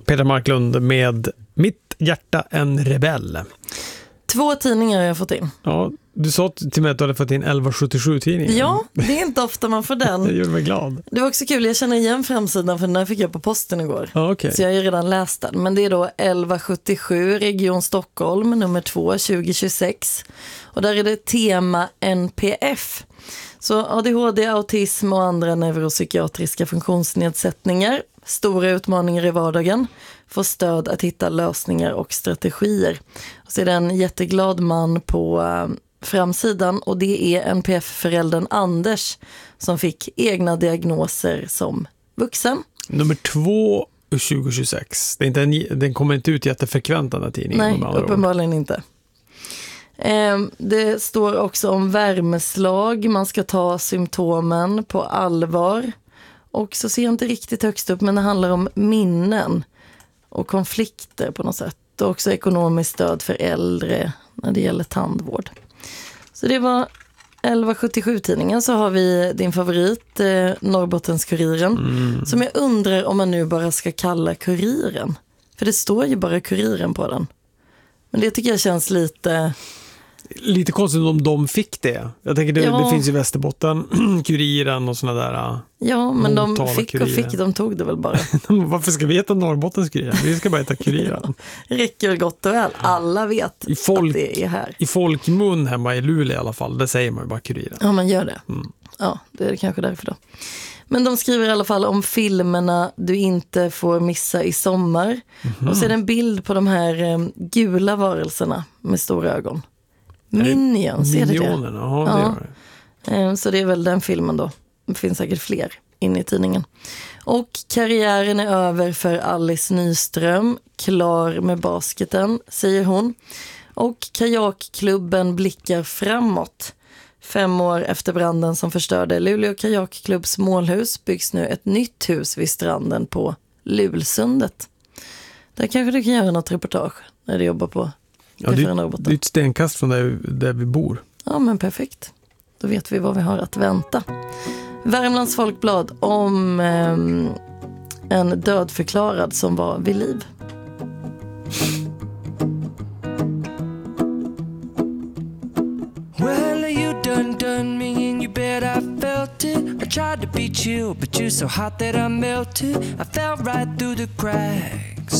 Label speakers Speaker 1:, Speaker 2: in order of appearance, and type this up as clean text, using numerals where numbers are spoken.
Speaker 1: Peter Marklund med Mitt hjärta en rebell.
Speaker 2: 2 tidningar har jag fått in.
Speaker 1: Ja, du sa till mig att du hade fått in 1177-tidningen.
Speaker 2: Ja, det är inte ofta man får den.
Speaker 1: Det gjorde mig glad.
Speaker 2: Det var också kul, jag känner igen framsidan för den här fick jag på posten igår.
Speaker 1: Ja, okej.
Speaker 2: Så jag har ju redan läst den. Men det är då 1177, Region Stockholm, nummer 2, 2026. Och där är det tema NPF. Så ADHD, autism och andra neuropsykiatriska funktionsnedsättningar. Stora utmaningar i vardagen. Få stöd att hitta lösningar och strategier. Och så är det en jätteglad man på framsidan. Och det är NPF-föräldern Anders som fick egna diagnoser som vuxen.
Speaker 1: Nummer 2, 2026. Det är inte den kommer inte ut jättefrekvent den här tidningen.
Speaker 2: Nej, uppenbarligen inte. Det står också om värmeslag. Man ska ta symptomen på allvar. Och så ser jag inte riktigt högst upp, men det handlar om minnen och konflikter på något sätt. Och också ekonomiskt stöd för äldre när det gäller tandvård. Så det var 1177-tidningen. Så har vi din favorit, Norrbottens-Kuriren. Som jag undrar om man nu bara ska kalla Kuriren. För det står ju bara Kuriren på den. Men det tycker jag känns
Speaker 1: lite konstigt om de fick det. Jag tänker det finns i Västerbotten, Kuriren och såna där.
Speaker 2: Ja, men de fick, de tog det väl bara.
Speaker 1: Varför ska vi heta Norrbottens Kuriren? Vi ska bara heta Kuriren.
Speaker 2: Räcker gott och väl. Alla vet att det är här.
Speaker 1: I folkmun hemma i Luleå i alla fall, där säger man ju bara Kuriren.
Speaker 2: Ja, man gör det. Ja, det är kanske därför då. Men de skriver i alla fall om filmerna du inte får missa i sommar. Och så är det en bild på de här gula varelserna med stora ögon. Minions, är det det?
Speaker 1: Ja, det gör det.
Speaker 2: Så det är väl den filmen då. Det finns säkert fler inne i tidningen. Och karriären är över för Alice Nyström. Klar med basketen, säger hon. Och kajakklubben blickar framåt. 5 år efter branden som förstörde Luleå kajakklubbs målhus byggs nu ett nytt hus vid stranden på Lulsundet. Där kanske du kan göra något reportage när du jobbar på
Speaker 1: det är ett stenkast från där vi bor.
Speaker 2: Ja, men perfekt. Då vet vi vad vi har att vänta. Värmlands Folkblad om en dödförklarad som var vid liv.
Speaker 3: Well, you done me and you bet I felt it. I tried to be chill, but you're so hot that I melted. I fell right through the cracks.